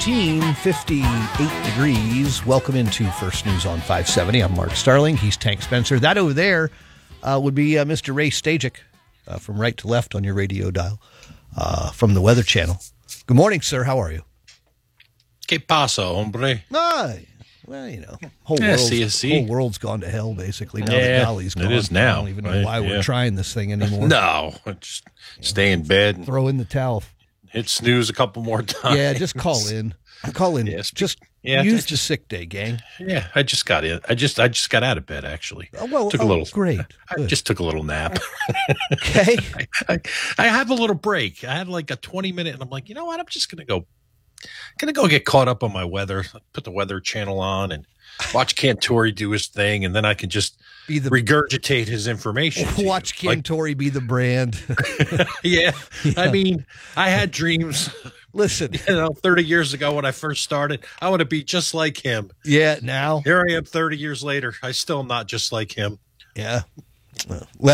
58 degrees. Welcome into First News on 570. I'm Mark Starling. He's Tank Spencer. That over there would be Mr. Ray Stajic from right to left on your radio dial from the Weather Channel. Good morning, sir. How are you? Que pasa, hombre? Well, you know, whole world's gone to hell, basically. Now the Dolly's gone. It is now. I don't even know why we're trying this thing anymore. No, just stay in bed. Throw in the towel. Hit snooze a couple more times. Yeah, just call in. Call in. Yes. Use the sick day, gang. Yeah, I just got in. I just got out of bed, actually. Great. I just took a little nap. Okay. I have a little break. I had like a 20-minute, and I'm like, you know what? I'm just gonna go get caught up on my weather. Put the Weather Channel on and watch Cantori do his thing, and then I can just regurgitate his information. Watch Cantori be the brand. Yeah. I mean, I had dreams. Listen, 30 years ago when I first started, I want to be just like him. Yeah, now. Here I am 30 years later. I still am not just like him. Yeah. Well,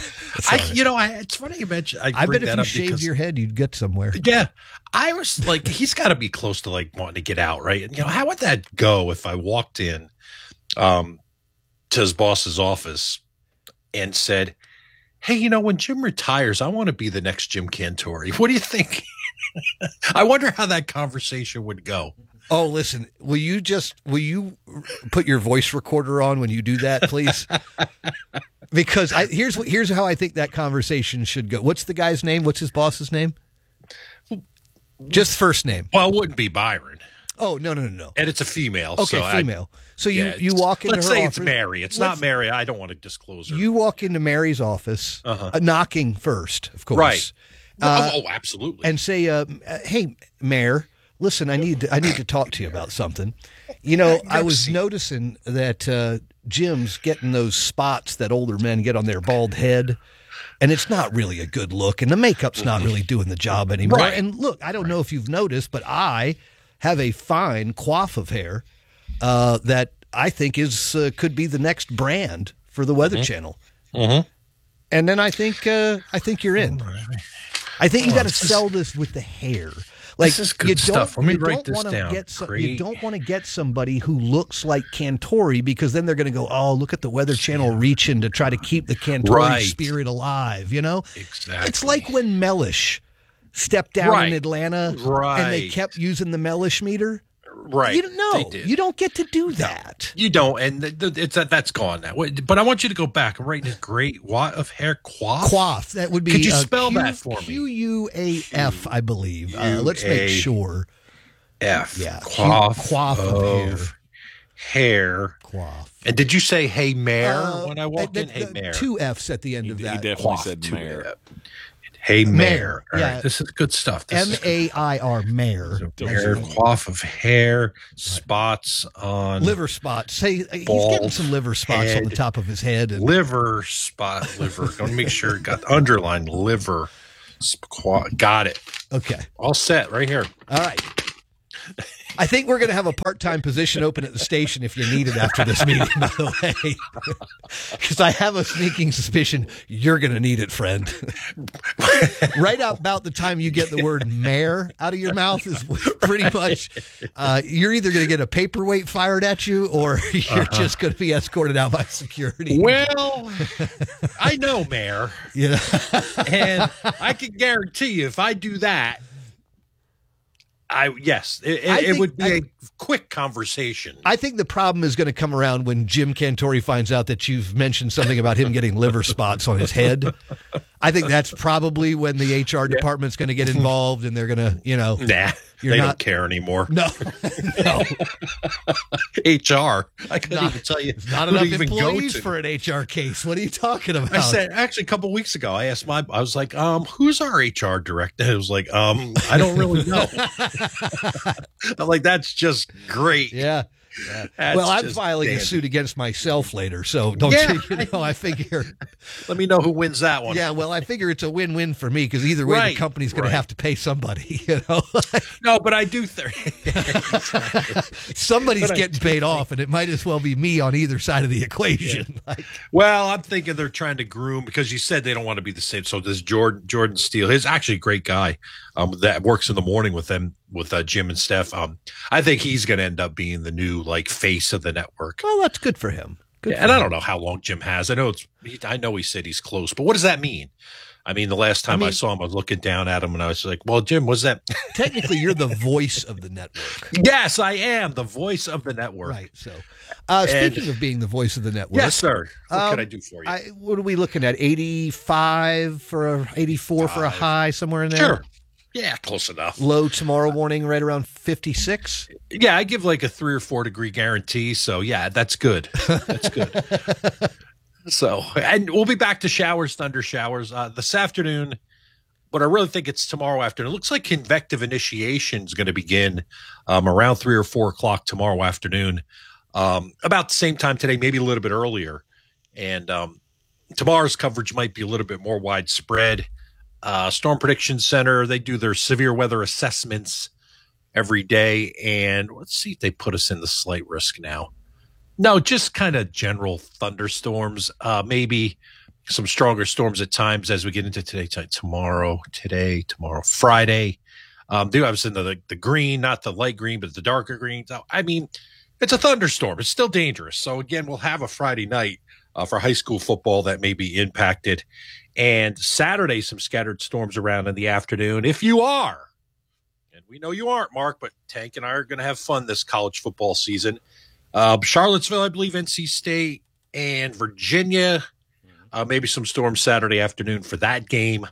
it's funny you mentioned. I bet if you shaved your head, you'd get somewhere. Yeah. I was like, he's got to be close to like wanting to get out, right? And, how would that go if I walked in to his boss's office and said, hey, when Jim retires, I want to be the next Jim Cantori. What do you think? I wonder how that conversation would go. Oh, listen, will you put your voice recorder on when you do that, please? Because here's how I think that conversation should go. What's the guy's name? What's his boss's name? Just first name. Well, it wouldn't be Byron. Oh, no. And it's a female. Okay, so female. So you walk into her office. Let's say it's Mary. It's not Mary. I don't want to disclose her. You walk into Mary's office, knocking first, of course. Right. Absolutely. And say, hey, Mayor, listen, I need to talk to you about something. I was noticing that Jim's getting those spots that older men get on their bald head, and it's not really a good look, and the makeup's not really doing the job anymore. Right. And look, I don't know if you've noticed, but I have a fine coif of hair that I think could be the next brand for the Weather Channel. Mm-hmm. And then I think you're in. I think you got to sell this with the hair. Like, this is good stuff. Let me write this down. You don't want to get somebody who looks like Cantori, because then they're going to go, oh, look at the Weather Channel reaching to try to keep the Cantori spirit alive. Exactly. It's like when Mellish stepped down in Atlanta, and they kept using the Mellish meter. Right. You don't get to do that. You don't, and that's gone now. But I want you to go back. I'm writing a great watt of hair coif. Coif. That would be. Could you spell that for me? Quuaf, I believe. Let's make sure. F. Yeah. Coif of hair. Coif. And did you say "Hey Mayor" when I walked in? Hey Mayor. 2 F's at the end of that. He definitely said Mayor. Hey Mayor. All yeah. right. This is good stuff. M-A-I-R, Mayor. Hair, coif of hair, spots on liver spots. Say he's getting some liver spots on the top of his head. Liver. Going to make sure it got underlined liver. Got it. Okay. All set right here. All right. I think we're going to have a part-time position open at the station if you need it after this meeting, by the way. Because I have a sneaking suspicion you're going to need it, friend. Right about the time you get the word mayor out of your mouth is pretty much, you're either going to get a paperweight fired at you, or you're just going to be escorted out by security. Well, I know mayor. And I can guarantee you if I do that, it would be a quick conversation. I think the problem is going to come around when Jim Cantori finds out that you've mentioned something about him getting liver spots on his head. I think that's probably when the HR department's going to get involved, and they're going to, Nah, they don't care anymore. No. HR. I couldn't even tell you. Not enough employees for an HR case. What are you talking about? I said, actually, a couple of weeks ago, I was like, who's our HR director? I was like, I don't really know. I'm like, that's just great. Yeah. Well, I'm filing a suit against myself later, so don't I figure. Let me know who wins that one. Yeah, well, I figure it's a win-win for me, because either way, the company's going to have to pay somebody. No, but I do somebody's getting paid off, and it might as well be me on either side of the equation. Yeah. Well, I'm thinking they're trying to groom, because you said they don't want to be the same. So this Jordan Steele, he's actually a great guy that works in the morning with them. with Jim and Steph. I think he's going to end up being the new like face of the network. Well, that's good for him. Good. And I don't know how long Jim has. I know he said he's close, but what does that mean? I mean, the last time I saw him, I was looking down at him and I was like, well, Jim, was that? Technically, you're the voice of the network. Yes, I am the voice of the network. Right. So, speaking of being the voice of the network. Yes, sir. What can I do for you? What are we looking at? 85 for 84 for a high, somewhere in there? Sure. Yeah, close enough. Low tomorrow morning, right around 56. Yeah, I give like a 3 or 4 degree guarantee. So, yeah, that's good. That's good. So, and we'll be back to showers, thunder showers this afternoon, but I really think it's tomorrow afternoon. It looks like convective initiation is going to begin around 3 or 4 o'clock tomorrow afternoon, about the same time today, maybe a little bit earlier. And tomorrow's coverage might be a little bit more widespread. Storm Prediction Center, they do their severe weather assessments every day. And let's see if they put us in the slight risk now. No, just kind of general thunderstorms, maybe some stronger storms at times as we get into tomorrow, Friday. I was in the green, not the light green, but the darker green. So, I mean, it's a thunderstorm. It's still dangerous. So, again, we'll have a Friday night for high school football that may be impacted. And Saturday, some scattered storms around in the afternoon. If you are, and we know you aren't, Mark, but Tank and I are going to have fun this college football season. Charlottesville, I believe, NC State, and Virginia. Maybe some storms Saturday afternoon for that game.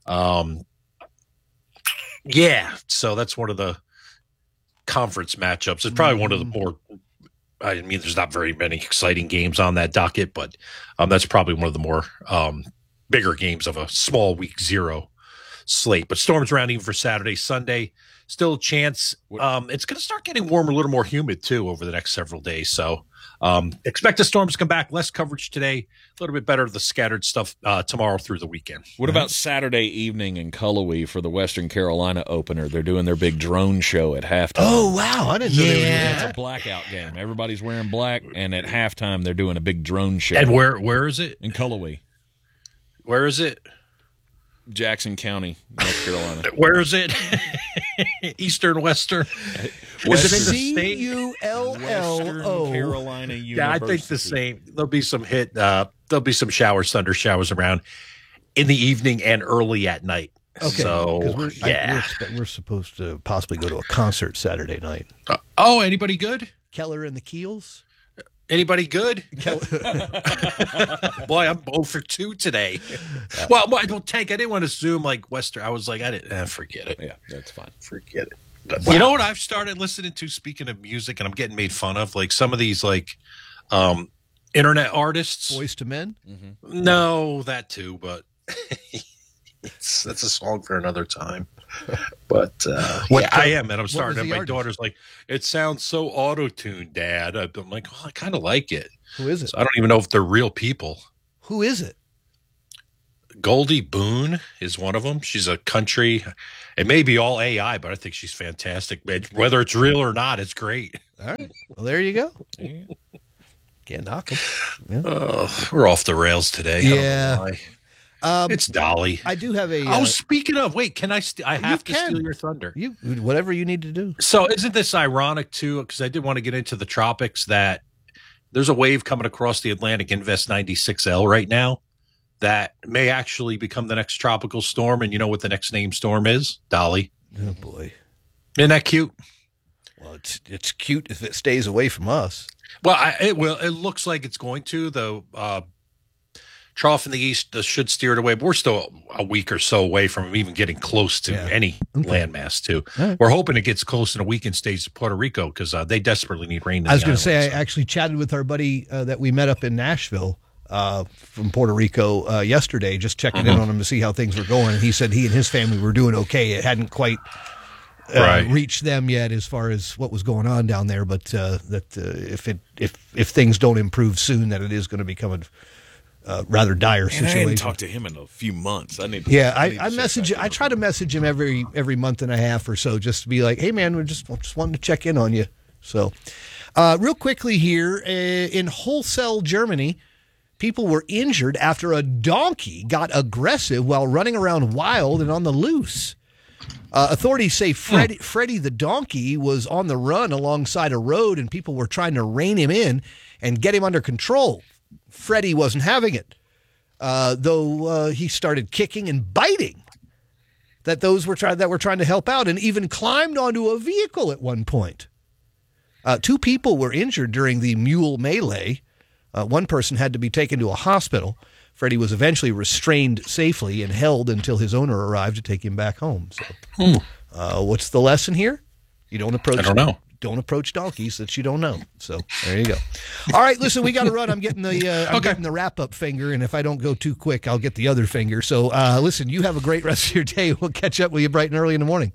Yeah, so that's one of the conference matchups. It's probably one of the more, I mean, there's not very many exciting games on that docket, but that's probably one of the more bigger games of a small week 0 slate. But storms around even for Saturday, Sunday. Still a chance. It's going to start getting warmer, a little more humid, too, over the next several days. So expect the storms to come back. Less coverage today. A little bit better of the scattered stuff tomorrow through the weekend. What about Saturday evening in Cullowhee for the Western Carolina opener? They're doing their big drone show at halftime. Oh, wow. I didn't know they were doing that. It's a blackout game. Everybody's wearing black, and at halftime they're doing a big drone show. And where is it? In Cullowhee. Where is it? Jackson County, North Carolina. Where is it? Eastern, Western. Western, is it in the state? CULLO. Carolina University. Yeah, I think the same. There'll be some there'll be some showers, thunder showers around in the evening and early at night. Okay. So, we're supposed to possibly go to a concert Saturday night. Anybody good? Keller and the Keels? Anybody good? Boy, I'm 0 for 2 today. Well, Tank, I didn't want to assume like Western. I was like, forget it. Yeah, that's fine. Forget it. Wow. You know what I've started listening to, speaking of music, and I'm getting made fun of, like some of these like internet artists. Boys to Men? Mm-hmm. No, that too, but that's a song for another time. But I am, and I'm starting. And my daughter's like, "It sounds so auto-tuned, Dad." I'm like, "Well, I kind of like it." Who is it? So I don't even know if they're real people. Who is it? Goldie Boone is one of them. She's a country. It may be all AI, but I think she's fantastic. Whether it's real or not, it's great. All right. Well, there you go. Can't knock them. Yeah. We're off the rails today. Yeah. It's Dolly. I do have a. Speaking of, wait, can I? I have to steal your thunder. You whatever you need to do. So, isn't this ironic too? Because I did want to get into the tropics. That there's a wave coming across the Atlantic, Invest 96L right now, that may actually become the next tropical storm. And you know what the next named storm is? Dolly. Oh boy, isn't that cute? Well, it's cute if it stays away from us. Well, it will. It looks like it's going to. The trough in the east should steer it away, but we're still a week or so away from even getting close to any landmass, too. Right. We're hoping it gets close in a week and stays to Puerto Rico because they desperately need rain. I was going to say, I actually chatted with our buddy that we met up in Nashville from Puerto Rico yesterday, just checking in on him to see how things were going. And he said he and his family were doing okay. It hadn't quite reached them yet as far as what was going on down there, but if things don't improve soon, that it is going to become a rather dire situation. I hadn't talked to him in a few months. I try to message him every month and a half or so, just to be like, hey man, we're just wanting to check in on you. So, real quickly here in Holzell, Germany, people were injured after a donkey got aggressive while running around wild and on the loose. Authorities say Freddie the donkey was on the run alongside a road, and people were trying to rein him in and get him under control. Freddie wasn't having it, though he started kicking and biting that those were trying to help out, and even climbed onto a vehicle at one point. 2 people were injured during the mule melee. One person had to be taken to a hospital. Freddie was eventually restrained safely and held until his owner arrived to take him back home. So, what's the lesson here? You don't approach. I don't know. Don't approach donkeys that you don't know. So there you go. All right, listen, we got to run. I'm getting the wrap up finger, and if I don't go too quick, I'll get the other finger. So listen, you have a great rest of your day. We'll catch up with you bright and early in the morning.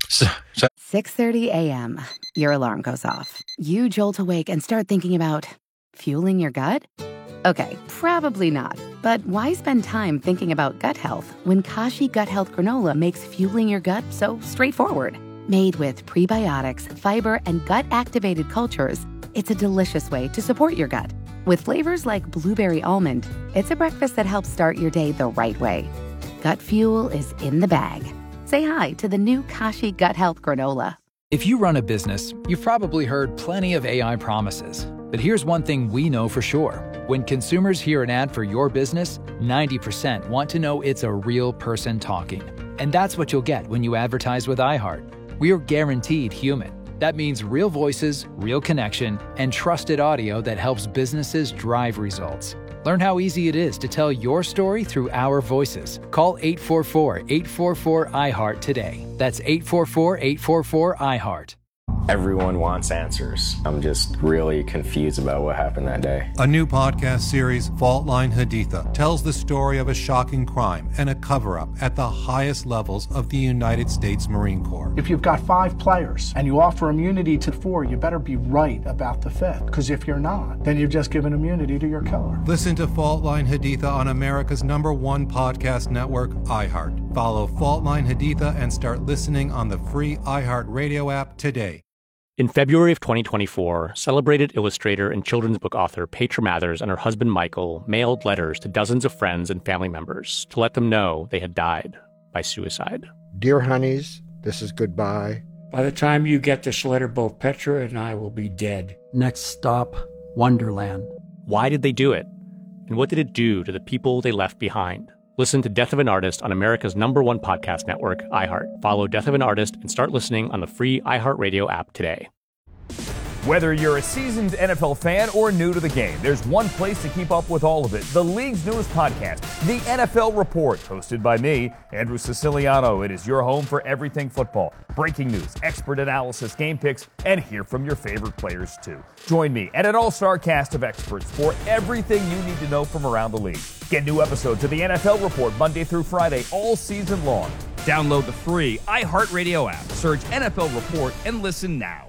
6:30 a.m. Your alarm goes off. You jolt awake and start thinking about fueling your gut. Okay, probably not. But why spend time thinking about gut health when Kashi Gut Health Granola makes fueling your gut so straightforward? Made with prebiotics, fiber, and gut-activated cultures, it's a delicious way to support your gut. With flavors like blueberry almond, it's a breakfast that helps start your day the right way. Gut fuel is in the bag. Say hi to the new Kashi Gut Health Granola. If you run a business, you've probably heard plenty of AI promises. But here's one thing we know for sure. When consumers hear an ad for your business, 90% want to know it's a real person talking. And that's what you'll get when you advertise with iHeart. We're guaranteed human. That means real voices, real connection, and trusted audio that helps businesses drive results. Learn how easy it is to tell your story through our voices. Call 844-844-iHeart today. That's 844-844-iHeart. Everyone wants answers. I'm just really confused about what happened that day. A new podcast series, Fault Line Haditha, tells the story of a shocking crime and a cover-up at the highest levels of the United States Marine Corps. If you've got 5 players and you offer immunity to 4, you better be right about the 5th. Because if you're not, then you've just given immunity to your killer. Listen to Fault Line Haditha on America's #1 podcast network, iHeart. Follow Fault Line Haditha and start listening on the free iHeart Radio app today. In February of 2024, celebrated illustrator and children's book author Petra Mathers and her husband Michael mailed letters to dozens of friends and family members to let them know they had died by suicide. Dear honeys, this is goodbye. By the time you get this letter, both Petra and I will be dead. Next stop, Wonderland. Why did they do it? And what did it do to the people they left behind? Listen to Death of an Artist on America's #1 podcast network, iHeart. Follow Death of an Artist and start listening on the free iHeartRadio app today. Whether you're a seasoned NFL fan or new to the game, there's one place to keep up with all of it. The league's newest podcast, The NFL Report, hosted by me, Andrew Siciliano. It is your home for everything football. Breaking news, expert analysis, game picks, and hear from your favorite players too. Join me and an all-star cast of experts for everything you need to know from around the league. Get new episodes of The NFL Report Monday through Friday all season long. Download the free iHeartRadio app. Search NFL Report and listen now.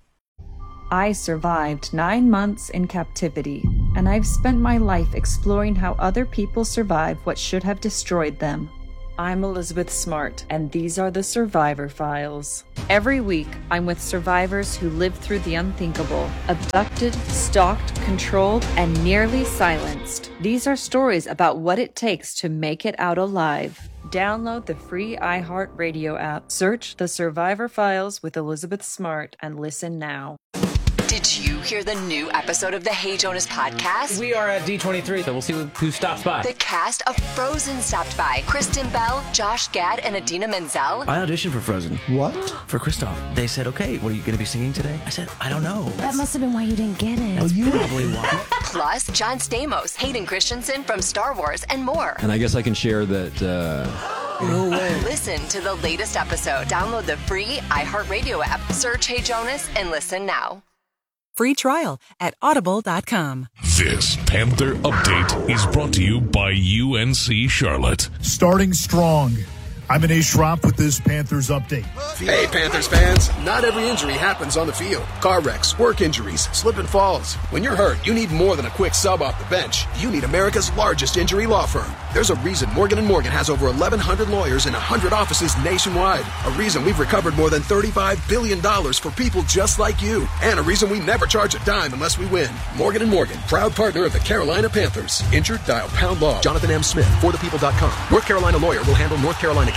I survived 9 months in captivity, and I've spent my life exploring how other people survive what should have destroyed them. I'm Elizabeth Smart, and these are the Survivor Files. Every week, I'm with survivors who lived through the unthinkable, abducted, stalked, controlled, and nearly silenced. These are stories about what it takes to make it out alive. Download the free iHeartRadio app, search The Survivor Files with Elizabeth Smart, and listen now. Did you hear the new episode of the Hey Jonas podcast? We are at D23, so we'll see who stops by. The cast of Frozen stopped by. Kristen Bell, Josh Gad, and Idina Menzel. I auditioned for Frozen. What? For Kristoff. They said, okay, what are you going to be singing today? I said, I don't know. That must have been why you didn't get it. That's probably why. Plus, John Stamos, Hayden Christensen from Star Wars, and more. And I guess I can share that... No way. Listen to the latest episode. Download the free iHeartRadio app. Search Hey Jonas and listen now. Free trial at audible.com. This Panther Update is brought to you by UNC Charlotte. Starting strong. I'm Anae Schropp with this Panthers Update. Hey, Panthers fans. Not every injury happens on the field. Car wrecks, work injuries, slip and falls. When you're hurt, you need more than a quick sub off the bench. You need America's largest injury law firm. There's a reason Morgan & Morgan has over 1,100 lawyers in 100 offices nationwide. A reason we've recovered more than $35 billion for people just like you. And a reason we never charge a dime unless we win. Morgan & Morgan, proud partner of the Carolina Panthers. Injured? Dial #law. Jonathan M. Smith, forthepeople.com. North Carolina lawyer will handle North Carolina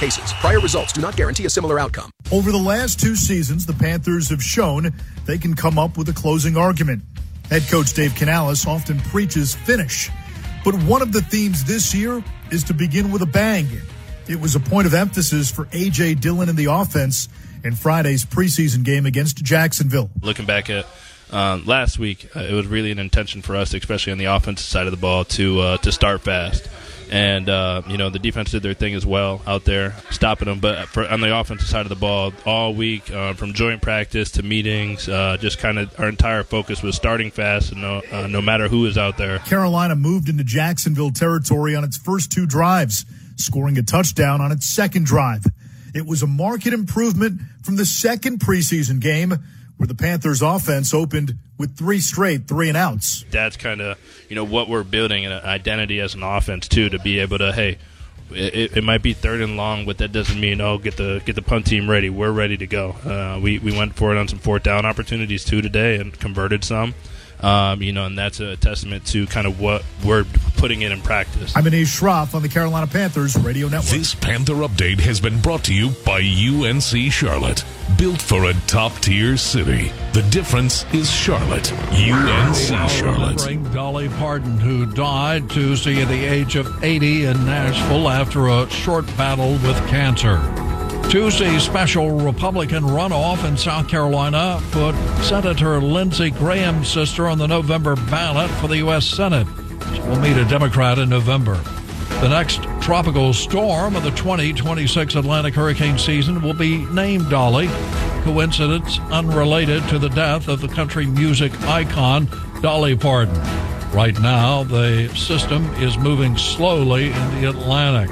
cases. Prior results do not guarantee a similar outcome. Over the last 2 seasons, the Panthers have shown they can come up with a closing argument. Head coach Dave Canales often preaches finish. But one of the themes this year is to begin with a bang. It was a point of emphasis for A.J. Dillon in the offense in Friday's preseason game against Jacksonville. Looking back at last week, it was really an intention for us, especially on the offensive side of the ball, to start fast. And, the defense did their thing as well out there, stopping them. But on the offensive side of the ball, all week, from joint practice to meetings, just kind of our entire focus was starting fast, and no matter who is out there. Carolina moved into Jacksonville territory on its first 2 drives, scoring a touchdown on its second drive. It was a marked improvement from the second preseason game, where the Panthers offense opened with 3 straight 3-and-outs. That's kind of, what we're building, an identity as an offense, too, to be able to, hey, it might be 3rd and long, but that doesn't mean, get the punt team ready. We're ready to go. We went for it on some 4th down opportunities, too, today and converted some. And that's a testament to kind of what we're putting in practice. I'm Anish Shroff on the Carolina Panthers Radio Network. This Panther Update has been brought to you by UNC Charlotte. Built for a top-tier city. The difference is Charlotte. UNC Charlotte. Dolly Parton, who died Tuesday at the age of 80 in Nashville after a short battle with cancer. Tuesday's special Republican runoff in South Carolina put Senator Lindsey Graham's sister on the November ballot for the U.S. Senate. She will meet a Democrat in November. The next tropical storm of the 2026 Atlantic hurricane season will be named Dolly. Coincidence unrelated to the death of the country music icon Dolly Parton. Right now, the system is moving slowly in the Atlantic.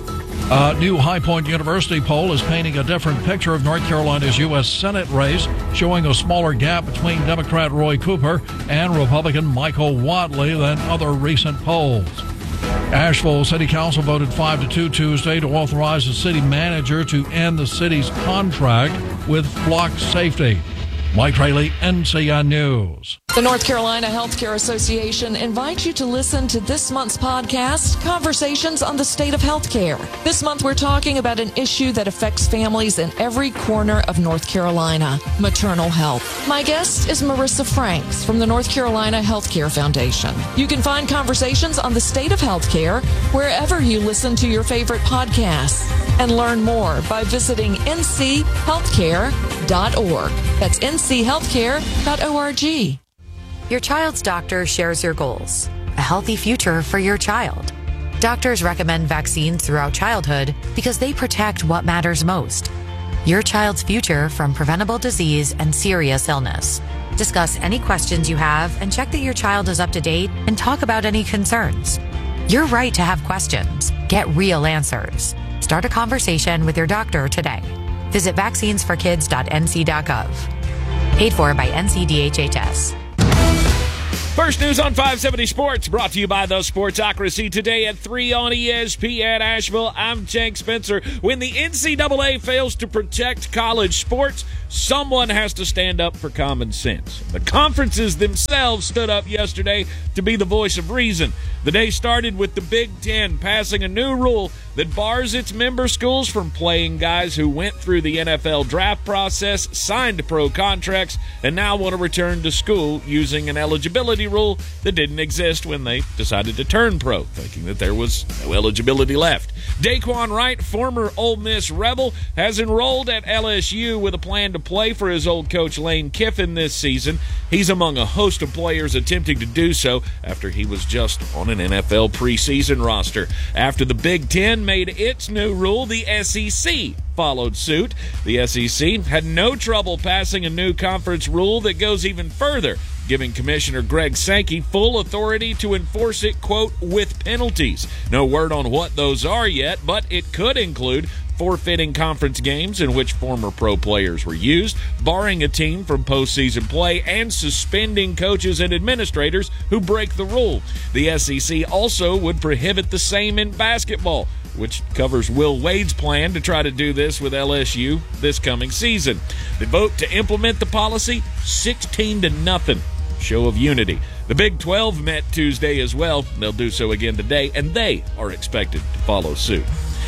A new High Point University poll is painting a different picture of North Carolina's U.S. Senate race, showing a smaller gap between Democrat Roy Cooper and Republican Michael Whatley than other recent polls. Asheville City Council voted 5-2 Tuesday to authorize the city manager to end the city's contract with Block Safety. Mike Rayleigh, NCN News. The North Carolina Healthcare Association invites you to listen to this month's podcast, Conversations on the State of Healthcare. This month we're talking about an issue that affects families in every corner of North Carolina, maternal health. My guest is Marissa Franks from the North Carolina Healthcare Foundation. You can find Conversations on the State of Healthcare wherever you listen to your favorite podcasts. And learn more by visiting nchealthcare.org. That's nchealthcare.org. Your child's doctor shares your goals, a healthy future for your child. Doctors recommend vaccines throughout childhood because they protect what matters most, your child's future from preventable disease and serious illness. Discuss any questions you have and check that your child is up to date and talk about any concerns. You're right to have questions. Get real answers. Start a conversation with your doctor today. Visit vaccinesforkids.nc.gov. Paid for by NCDHHS. First News on 570 Sports, brought to you by the Sportsocracy. Today at 3 on ESPN Asheville, I'm Jake Spencer. When the NCAA fails to protect college sports, someone has to stand up for common sense. The conferences themselves stood up yesterday to be the voice of reason. The day started with the Big Ten passing a new rule that bars its member schools from playing guys who went through the NFL draft process, signed pro contracts, and now want to return to school using an eligibility rule that didn't exist when they decided to turn pro, thinking that there was no eligibility left. Daquan Wright, former Ole Miss Rebel, has enrolled at LSU with a plan to play for his old coach Lane Kiffin this season. He's among a host of players attempting to do so after he was just on an NFL preseason roster. After the Big Ten made its new rule, the SEC followed suit. The SEC had no trouble passing a new conference rule that goes even further, giving Commissioner Greg Sankey full authority to enforce it, quote, with penalties. No word on what those are yet, but it could include forfeiting conference games in which former pro players were used, barring a team from postseason play, and suspending coaches and administrators who break the rule. The SEC also would prohibit the same in basketball, which covers Will Wade's plan to try to do this with LSU this coming season. The vote to implement the policy, 16-0. Show of unity. The Big 12 met Tuesday as well. They'll do so again today, and they are expected to follow suit.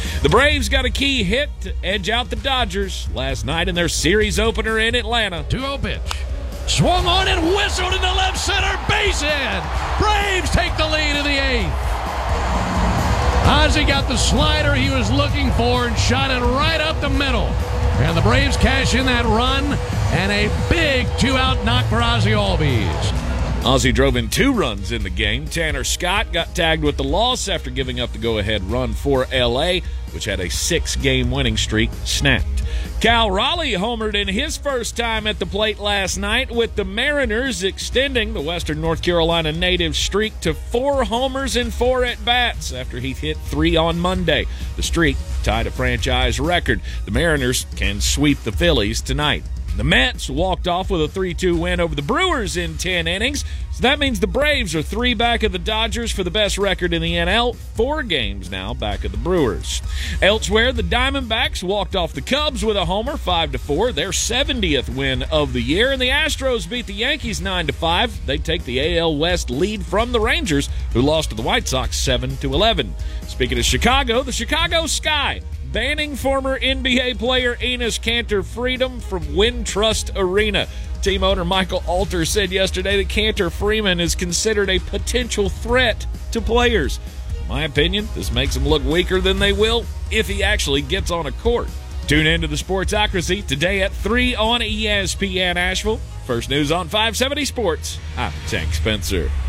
The Braves got a key hit to edge out the Dodgers last night in their series opener in Atlanta. 2-0 pitch. Swung on and whistled into left center. Base hit. Braves take the lead in the 8th. Ozzie got the slider he was looking for and shot it right up the middle. And the Braves cash in that run and a big 2-out knock for Ozzie Albies. Ozzie drove in 2 runs in the game. Tanner Scott got tagged with the loss after giving up the go-ahead run for L.A., which had a 6-game winning streak snapped. Cal Raleigh homered in his first time at the plate last night, with the Mariners extending the Western North Carolina native streak to 4 homers and 4 at-bats after he hit 3 on Monday. The streak tied a franchise record. The Mariners can sweep the Phillies tonight. The Mets walked off with a 3-2 win over the Brewers in 10 innings. So that means the Braves are 3 back of the Dodgers for the best record in the NL, 4 games now back of the Brewers. Elsewhere, the Diamondbacks walked off the Cubs with a homer, 5-4, their 70th win of the year. And the Astros beat the Yankees 9-5. They take the AL West lead from the Rangers, who lost to the White Sox 7-11. Speaking of Chicago, the Chicago Sky banning former NBA player Enes Kanter Freedom from Wintrust Arena. Team owner Michael Alter said yesterday that Kanter Freeman is considered a potential threat to players. In my opinion, this makes him look weaker than they will if he actually gets on a court. Tune in to the Sportsocracy today at 3 on ESPN Asheville. First News on 570 Sports. I'm Tank Spencer.